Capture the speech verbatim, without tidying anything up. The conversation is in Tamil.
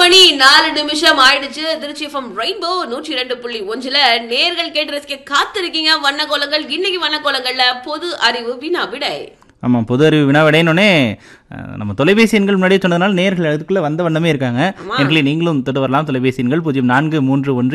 மணி நாலு நிமிஷம் ஆயிடுச்சு. திருச்சி எஃப்எம் ரெயின்போ நூற்றி இரண்டு புள்ளி ஒன்றுல நேர்கள் கேட்டு ரசிக்க காத்திருக்கீங்க வண்ண கோலங்கள். இன்னைக்கு வண்ண கோலங்கள்ல பொது அறிவு வினா விடை. ஆமாம், பொது அறிவு வினா விடையினோடனே நம்ம தொலைபேசி எண்கள் முன்னாடியே சொன்னதுனால நேர்கள் அதுக்குள்ளே வந்த வண்ணமே இருக்காங்க. நேர்களை நீங்களும் தொட்டு வரலாம். தொலைபேசி எண்கள் பூஜ்ஜியம் நான்கு மூன்று ஒன்று